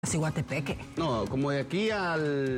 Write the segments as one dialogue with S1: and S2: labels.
S1: Ciguatepeque.
S2: No, como de aquí a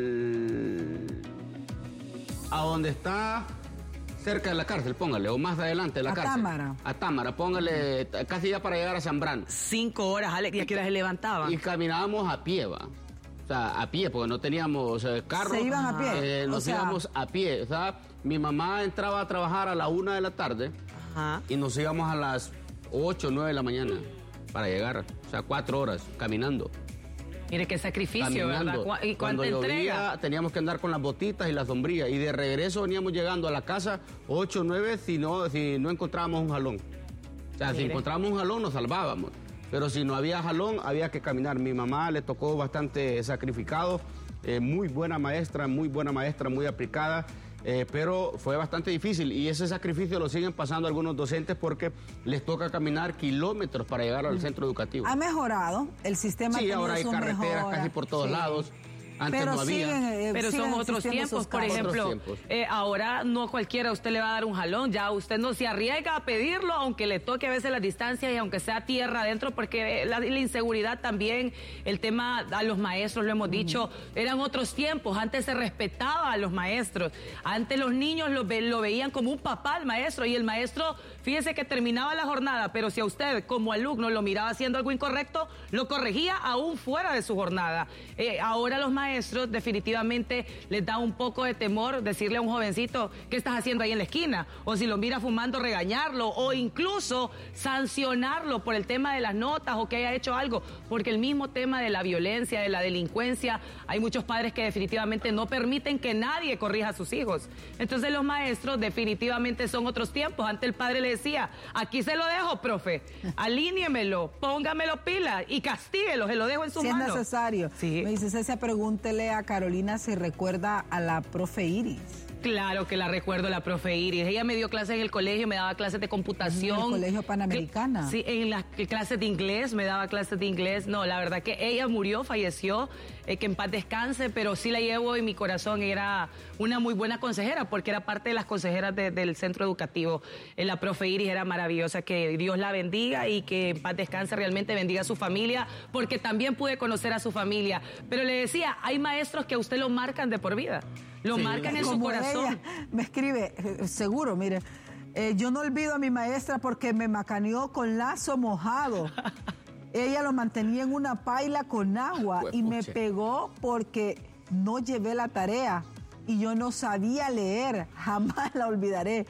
S2: donde está cerca de la cárcel, póngale, o más adelante de la cárcel.
S1: Támara.
S2: A Támara, póngale, casi ya para llegar a Zambrano.
S3: 5 horas, Alex, ¿y a qué hora se levantaban?
S2: Y caminábamos a pie, va. O sea, a pie, porque no teníamos carro.
S1: ¿Se iban a pie?
S2: Nos íbamos a pie. O sea, mi mamá entraba a trabajar a la 1 de la tarde.
S3: Ajá.
S2: Y nos íbamos a las 8 o 9 de la mañana para llegar. O sea, 4 horas caminando.
S3: Mire qué sacrificio,
S2: Caminando.
S3: ¿verdad? ¿Y
S2: Cuando
S3: cuánta
S2: llovía,
S3: entrega?
S2: teníamos que andar con las botitas y la sombrilla. Y de regreso veníamos llegando a la casa 8 o 9 si no encontrábamos un jalón. O sea, si encontrábamos un jalón nos salvábamos. Pero si no había jalón, había que caminar. Mi mamá le tocó bastante sacrificado. Muy buena maestra, muy aplicada. Pero fue bastante difícil y ese sacrificio lo siguen pasando algunos docentes porque les toca caminar kilómetros para llegar al centro educativo.
S1: Ha mejorado el sistema.
S2: Sí, ahora hay carreteras casi por todos lados. Antes
S1: pero
S2: no había.
S3: Pero son otros tiempos, por ejemplo, ahora no cualquiera usted le va a dar un jalón, ya usted no se arriesga a pedirlo, aunque le toque a veces las distancias y aunque sea tierra adentro, porque la inseguridad también, el tema a los maestros, lo hemos dicho, eran otros tiempos, antes se respetaba a los maestros, antes los niños lo veían como un papá al maestro y el maestro, fíjese que terminaba la jornada, pero si a usted como alumno lo miraba haciendo algo incorrecto, lo corregía aún fuera de su jornada. Ahora los maestros definitivamente les da un poco de temor decirle a un jovencito qué estás haciendo ahí en la esquina, o si lo mira fumando regañarlo, o incluso sancionarlo por el tema de las notas o que haya hecho algo, porque el mismo tema de la violencia, de la delincuencia, hay muchos padres que definitivamente no permiten que nadie corrija a sus hijos. Entonces los maestros definitivamente son otros tiempos. Antes el padre le decía, aquí se lo dejo, profe, alíñemelo, póngamelo pila y castíguelo, se lo dejo en su mano.
S1: Si es necesario.
S3: Sí.
S1: Me dice Cecia, pregúntele a Carolina si recuerda a la profe Iris.
S3: Claro que la recuerdo, la profe Iris. Ella me dio clases en el colegio, me daba clases de computación.
S1: En el colegio Panamericana.
S3: Sí, en las clases de inglés, me daba clases de inglés. No, la verdad que ella murió, falleció, que en paz descanse, pero sí la llevo en mi corazón. Era una muy buena consejera, porque era parte de las consejeras del centro educativo. La profe Iris era maravillosa, que Dios la bendiga y que en paz descanse, realmente bendiga a su familia, porque también pude conocer a su familia. Pero le decía, hay maestros que a usted lo marcan de por vida. Lo marcan en su corazón.
S1: Ella me escribe, seguro, mire, yo no olvido a mi maestra porque me macaneó con lazo mojado. Ella lo mantenía en una paila con agua y me pegó porque no llevé la tarea y yo no sabía leer. Jamás la olvidaré.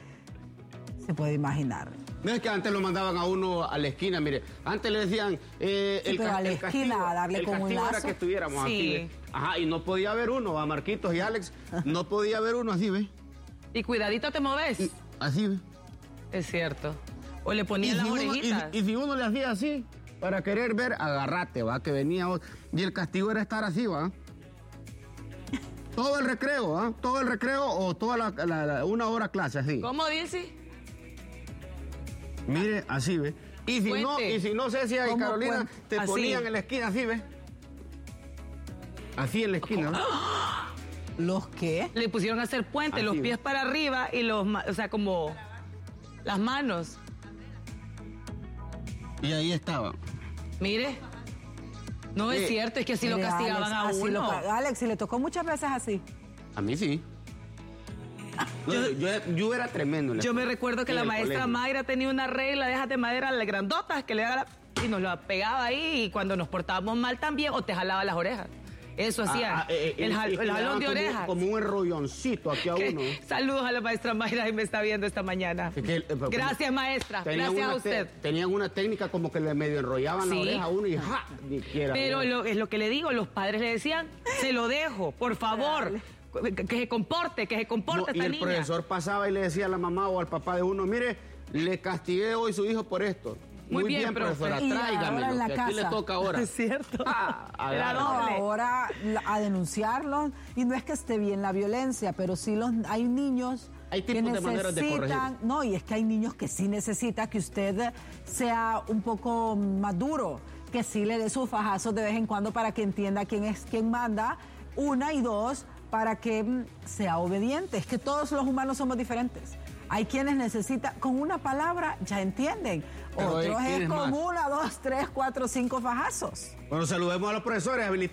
S1: Se puede imaginar.
S2: No es que antes lo mandaban a uno a la esquina, mire, antes le decían
S1: pero a la esquina, a darle con un lazo.
S2: Era que estuviéramos
S3: Sí.
S2: aquí, ¿ve? Ajá, y no podía haber uno, a Marquitos y Alex, no podía haber uno así, ¿ve?
S3: Y cuidadito te moves.
S2: Así, ¿ve?
S3: Es cierto. O le ponían las orejitas.
S2: Y si uno le hacía así, para querer ver, agarrate, va, que venía otro. Y el castigo era estar así, va. Todo el recreo, ¿va? Todo el recreo o toda una hora clase, así.
S3: ¿Cómo dice?
S2: Mire, así, ¿ve? Y si no, Cecia y Carolina te
S3: así
S2: ponían en la esquina, así, ¿ve? Así en la esquina, ¿no?
S1: ¿Los qué?
S3: Le pusieron a hacer puente,
S2: Así,
S3: los
S2: ¿ve?
S3: pies para arriba y o sea, como las manos.
S2: Y ahí estaba.
S3: Mire. No es cierto, es que así lo
S1: Mire,
S3: castigaban
S1: Alex,
S3: a uno.
S1: Alex, ¿y le tocó muchas veces así?
S2: A mí sí. No, yo era tremendo. En la
S3: Yo me
S2: escuela,
S3: recuerdo que
S2: en
S3: la
S2: el
S3: maestra
S2: colegio.
S3: Mayra tenía una regla, déjate madera, las grandotas, que le haga y nos la pegaba ahí, y cuando nos portábamos mal también, o te jalaba las orejas. Eso hacía, el jalón de orejas.
S2: Como un enrolloncito aquí a uno.
S3: Saludos a la maestra Mayra, y me está viendo esta mañana. Gracias, maestra, gracias a usted.
S2: Tenían una técnica como que le medio enrollaban la
S3: Sí.
S2: oreja a uno y ¡ja! Ni quiera,
S3: Pero
S2: ¿no?
S3: es lo que le digo, los padres le decían, se lo dejo, por favor, que se comporte
S2: No,
S3: esta
S2: y el
S3: niña.
S2: profesor pasaba y le decía a la mamá o al papá de uno, mire, le castigué hoy su hijo por esto.
S3: Muy bien,
S2: profesora,
S1: profe. Y ahora en
S2: tráigamelo,
S1: la
S2: que aquí
S1: casa.
S2: le toca ahora.
S3: Es cierto.
S2: Ah,
S3: Era
S2: agarra.
S3: doble.
S1: Ahora a denunciarlos, y no es que esté bien la violencia, pero sí hay niños
S2: Hay
S1: que
S2: tipos de maneras de
S1: necesitan,
S2: corregir.
S1: no, y es que hay niños que sí necesitan que usted sea un poco más duro, que sí le dé sus fajazos de vez en cuando para que entienda quién es quien manda, una, y dos, para que sea obediente. Es que todos los humanos somos diferentes. Hay quienes necesitan, con una palabra ya entienden. Otros es con 1, 2, 3, 4, 5 fajazos.
S2: Bueno, saludemos a los profesores habilitados.